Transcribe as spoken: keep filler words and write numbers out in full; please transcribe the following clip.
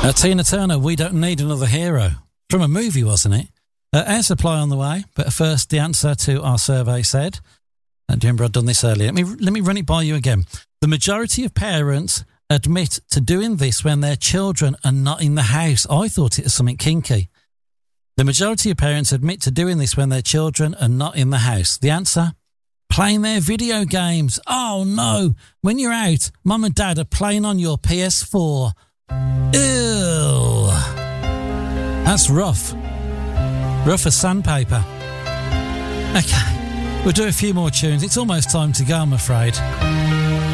Uh, Tina Turner, We Don't Need Another Hero. From a movie, wasn't it? Uh, air supply on the way, but first the answer to our survey said, and do you remember I'd done this earlier? Let me, let me run it by you again. The majority of parents admit to doing this when their children are not in the house. I thought it was something kinky. The majority of parents admit to doing this when their children are not in the house. The answer? Playing their video games. Oh no, when you're out, mum and dad are playing on your P S four. Ew. That's rough. Rough as sandpaper. Okay, we'll do a few more tunes. It's almost time to go, I'm afraid.